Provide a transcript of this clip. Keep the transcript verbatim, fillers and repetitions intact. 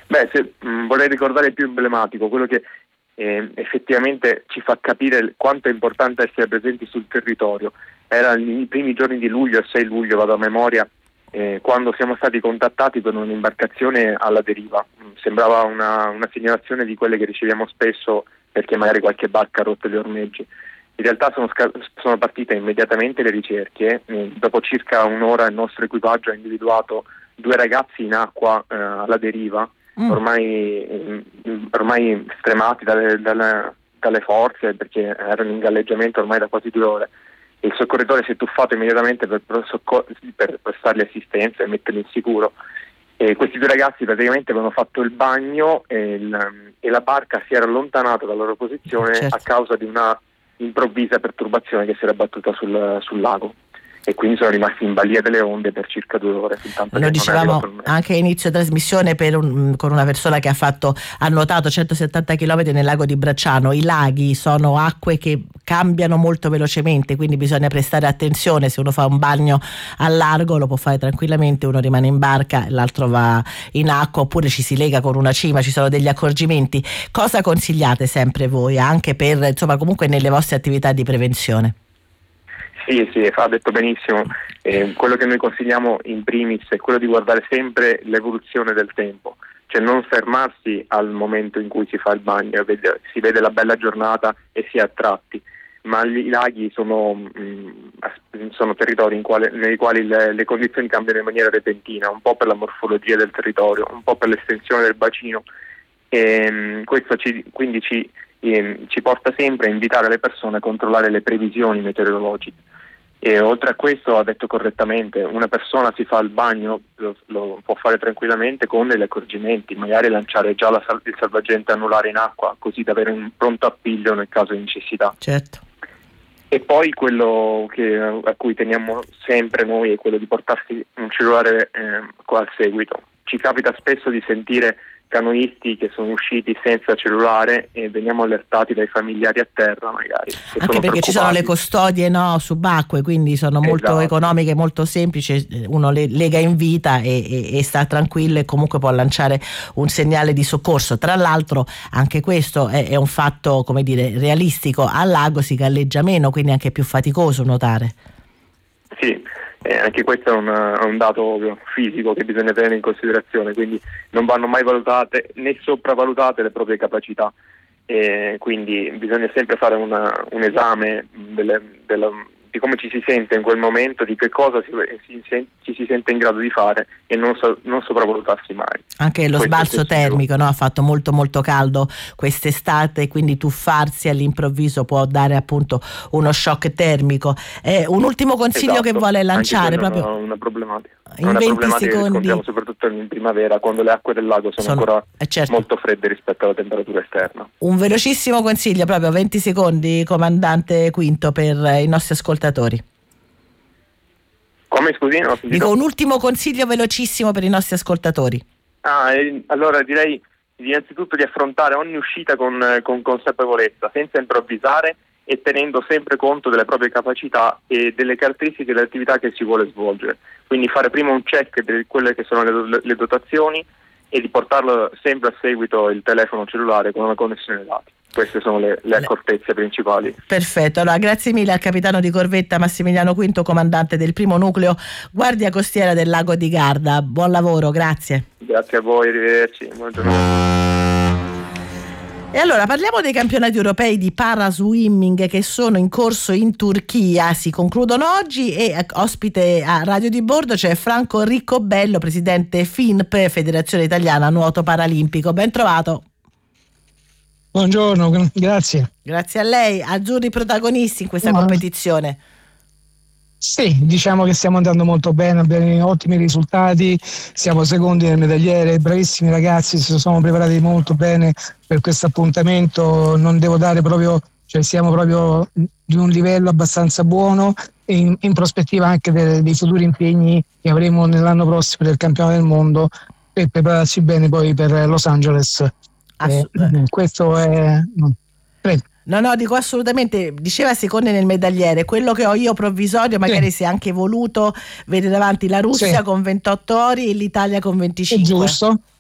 Beh, se, mh, vorrei ricordare il più emblematico, quello che eh, effettivamente ci fa capire quanto è importante essere presenti sul territorio. Era i primi giorni di luglio, il sei luglio, vado a memoria, eh, quando siamo stati contattati per un'imbarcazione alla deriva. Sembrava una, una segnalazione di quelle che riceviamo spesso perché magari qualche barca ha rotto gli ormeggi. In realtà sono, sca- sono partite immediatamente le ricerche, eh, dopo circa un'ora il nostro equipaggio ha individuato due ragazzi in acqua eh, alla deriva, Mm. ormai, eh, ormai stremati dalle, dalle, dalle forze perché erano in galleggiamento ormai da quasi due ore. Il soccorritore si è tuffato immediatamente per, per, soccor- per prestargli assistenza e metterli in sicuro. E questi due ragazzi praticamente avevano fatto il bagno e, il, e la barca si era allontanata dalla loro posizione Certo. a causa di una improvvisa perturbazione che si era battuta sul, sul lago, e quindi sono rimasti in balia delle onde per circa due ore. Lo dicevamo anche a inizio trasmissione per un, con una persona che ha fatto ha nuotato centosettanta chilometri nel lago di Bracciano. I laghi sono acque che cambiano molto velocemente, quindi bisogna prestare attenzione. Se uno fa un bagno al largo lo può fare tranquillamente, uno rimane in barca e l'altro va in acqua, oppure ci si lega con una cima. Ci sono degli accorgimenti. Cosa consigliate sempre voi, anche per, insomma, comunque nelle vostre attività di prevenzione? Sì, sì, ha detto benissimo. Eh, quello che noi consigliamo in primis è quello di guardare sempre l'evoluzione del tempo, cioè non fermarsi al momento in cui si fa il bagno, vede, si vede la bella giornata e si è attratti, ma i laghi sono, mh, sono territori in quale, nei quali le, le condizioni cambiano in maniera repentina, un po' per la morfologia del territorio, un po' per l'estensione del bacino, e mh, questo ci, quindi ci, eh, ci porta sempre a invitare le persone a controllare le previsioni meteorologiche. E oltre a questo, ha detto correttamente, una persona si fa il bagno, lo, lo può fare tranquillamente con degli accorgimenti, magari lanciare già la sal- il salvagente anulare in acqua, così da avere un pronto appiglio nel caso di necessità. Certo. E poi quello che, a cui teniamo sempre noi è quello di portarsi un cellulare eh, al seguito. Ci capita spesso di sentire canoisti che sono usciti senza cellulare e veniamo allertati dai familiari a terra, magari, anche perché ci sono le custodie, no, subacquee, quindi sono molto esatto. economiche, molto semplici, uno le lega in vita e, e, e sta tranquillo e comunque può lanciare un segnale di soccorso. Tra l'altro anche questo è, è un fatto, come dire, realistico: al lago si galleggia meno, quindi è anche più faticoso nuotare. Sì, eh, anche questo è un, è un dato fisico che bisogna tenere in considerazione, quindi non vanno mai valutate né sopravvalutate le proprie capacità, e quindi bisogna sempre fare una, un esame delle, della, di come ci si sente in quel momento, di che cosa si, si, ci si sente in grado di fare e non, so, non sopravvalutarsi mai. Anche lo questo sbalzo termico, no? Ha fatto molto molto caldo quest'estate, quindi tuffarsi all'improvviso può dare appunto uno shock termico. Eh, un ultimo consiglio esatto. che vuole lanciare, Anche proprio una, una problematica. in una venti problematica secondi. Che riscontriamo soprattutto in primavera, quando le acque del lago sono, sono ancora eh certo. molto fredde rispetto alla temperatura esterna. Un velocissimo consiglio, proprio venti secondi, comandante Quinto, per i nostri ascoltatori. Come, scusi? Non ho sentito. Dico un ultimo consiglio velocissimo per i nostri ascoltatori. Ah, eh, allora direi innanzitutto di affrontare ogni uscita con, con consapevolezza, senza improvvisare e tenendo sempre conto delle proprie capacità e delle caratteristiche dell'attività che si vuole svolgere. Quindi fare prima un check di quelle che sono le, le dotazioni e di portarlo sempre a seguito il telefono cellulare con una connessione dati. Queste sono le, le accortezze principali. Perfetto, allora grazie mille al capitano di corvetta Massimiliano Quinto, comandante del primo nucleo Guardia Costiera del Lago di Garda. Buon lavoro, grazie. Grazie a voi, arrivederci. Buongiorno. E allora parliamo dei campionati europei di paraswimming che sono in corso in Turchia, si concludono oggi e ospite a Radio di Bordo c'è Franco Riccobello, presidente FINP, Federazione Italiana Nuoto Paralimpico. Ben trovato. Buongiorno, grazie. Grazie a lei. Azzurri protagonisti in questa no. competizione. Sì, diciamo che stiamo andando molto bene, abbiamo ottimi risultati, siamo secondi nel medagliere, bravissimi ragazzi, si sono preparati molto bene per questo appuntamento, non devo dare proprio, cioè siamo proprio di un livello abbastanza buono e in, in prospettiva anche dei, dei futuri impegni che avremo nell'anno prossimo del campionato del mondo per prepararci bene poi per Los Angeles. Eh, questo è... Prego. No, no, dico assolutamente, diceva secondi nel medagliere, quello che ho io provvisorio magari sì. Si è anche voluto, vede davanti la Russia sì. con ventotto ori e l'Italia con venticinque. È giusto,